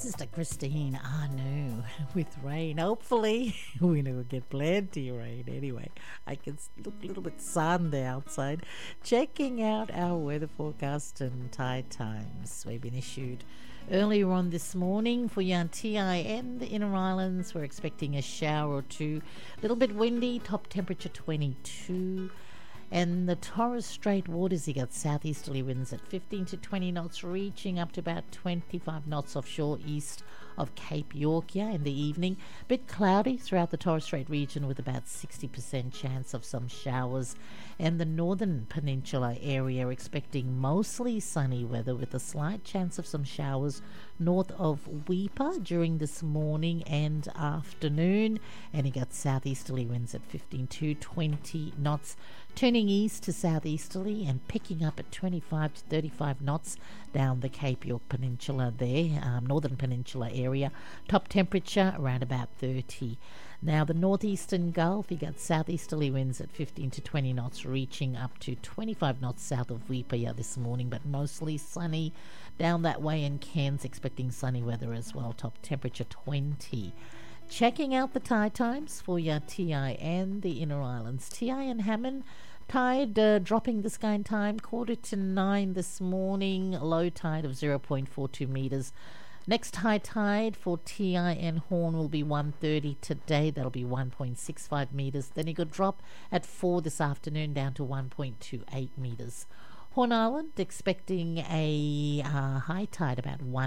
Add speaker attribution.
Speaker 1: Sister Christine Anu with rain. Hopefully, we will get plenty of rain anyway. I can look a little bit sun outside. Checking out our weather forecast and tide times. We've been issued earlier on this morning for Yanti and the Inner Islands. We're expecting a shower or two. A little bit windy, top temperature 22. And the Torres Strait waters, you got southeasterly winds at 15 to 20 knots, reaching up to about 25 knots offshore east of Cape York in the evening. Bit cloudy throughout the Torres Strait region with about 60% chance of some showers. And the northern peninsula area expecting mostly sunny weather with a slight chance of some showers north of Weipa during this morning and afternoon. And you got southeasterly winds at 15 to 20 knots. Turning east to southeasterly and picking up at 25 to 35 knots down the Cape York Peninsula there, northern peninsula area. Top temperature around about 30. Now the northeastern Gulf, you got southeasterly winds at 15 to 20 knots, reaching up to 25 knots south of Weipa this morning, but mostly sunny down that way, and Cairns expecting sunny weather as well. Top temperature 20. Checking out the tide times for your TI and the Inner Islands. TI and Hammond, tide dropping the sky time 8:45 this morning, low tide of 0.42 metres. Next high tide for TI and Horn will be 1:30 today. That'll be 1.65 metres. Then you could drop at 4 this afternoon down to 1.28 metres. Horn Island expecting a high tide about 1